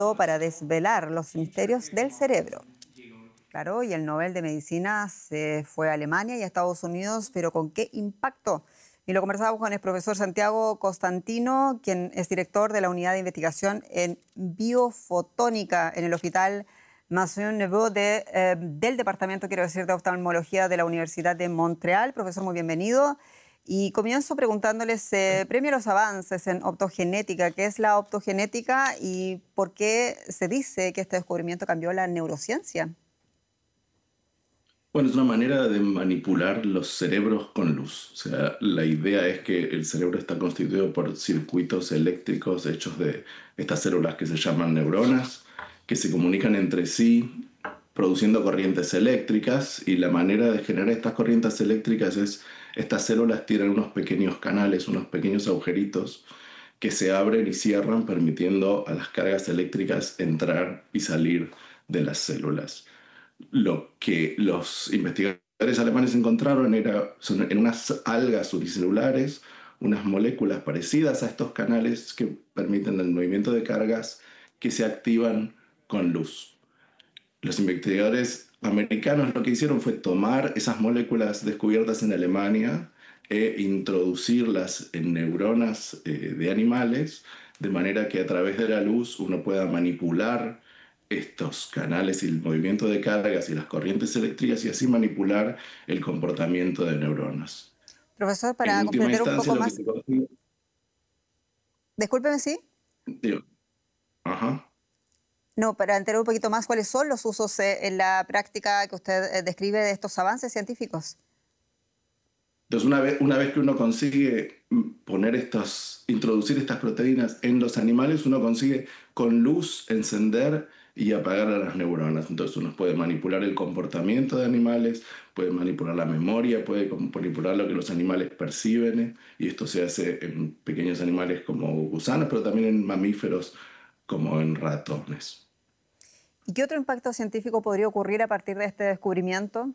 para desvelar los misterios del cerebro. Claro, y el Nobel de Medicina se fue a Alemania y a Estados Unidos, pero ¿con qué impacto? Y lo conversamos con el profesor Santiago Costantino, quien es director de la Unidad de Investigación en Biofotónica en el Hospital Maisonneuve del Departamento, quiero decir, de Oftalmología de la Universidad de Montreal. Profesor, muy bienvenido. Y comienzo preguntándoles, premio a los avances en optogenética. ¿Qué es la optogenética y por qué se dice que este descubrimiento cambió la neurociencia? Bueno, es una manera de manipular los cerebros con luz. O sea, la idea es que el cerebro está constituido por circuitos eléctricos hechos de estas células que se llaman neuronas, que se comunican entre sí produciendo corrientes eléctricas, y la manera de generar estas corrientes eléctricas es, estas células tienen unos pequeños canales, unos pequeños agujeritos que se abren y cierran permitiendo a las cargas eléctricas entrar y salir de las células. Lo que los investigadores alemanes encontraron son en unas algas unicelulares unas moléculas parecidas a estos canales que permiten el movimiento de cargas que se activan con luz. Los investigadores americanos lo que hicieron fue tomar esas moléculas descubiertas en Alemania e introducirlas en neuronas de animales, de manera que a través de la luz uno pueda manipular estos canales y el movimiento de cargas y las corrientes eléctricas, y así manipular el comportamiento de neuronas. Profesor, En para última comprender un instancia, poco lo que más, se consigue, discúlpeme, ¿sí? digo, ajá. No, para entender un poquito más, ¿cuáles son los usos en la práctica que usted describe de estos avances científicos? Entonces, una vez que uno consigue introducir estas proteínas en los animales, uno consigue con luz encender y apagar a las neuronas. Entonces uno puede manipular el comportamiento de animales, puede manipular la memoria, puede manipular lo que los animales perciben, y esto se hace en pequeños animales como gusanos, pero también en mamíferos como en ratones. ¿Y qué otro impacto científico podría ocurrir a partir de este descubrimiento?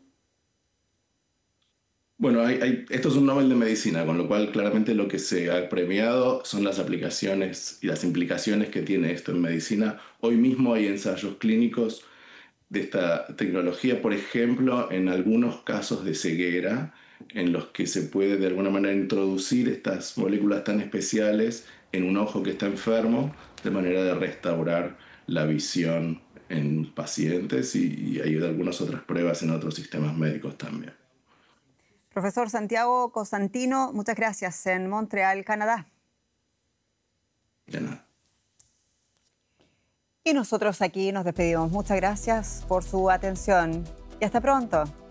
Bueno, esto es un Nobel de Medicina, con lo cual claramente lo que se ha premiado son las aplicaciones y las implicaciones que tiene esto en medicina. Hoy mismo hay ensayos clínicos de esta tecnología, por ejemplo, en algunos casos de ceguera, en los que se puede de alguna manera introducir estas moléculas tan especiales en un ojo que está enfermo, de manera de restaurar la visión en pacientes, y hay algunas otras pruebas en otros sistemas médicos también. Profesor Santiago Costantino, muchas gracias en Montreal, Canadá. De nada. Y nosotros aquí nos despedimos. Muchas gracias por su atención y hasta pronto.